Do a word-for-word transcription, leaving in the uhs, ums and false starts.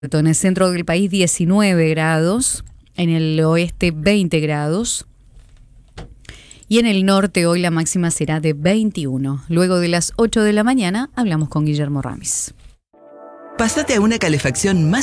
En el centro del país diecinueve grados, en el oeste veinte grados y en el norte hoy la máxima será de veintiuno. Luego de las ocho de la mañana hablamos con Guillermo Ramis. Pásate a una calefacción más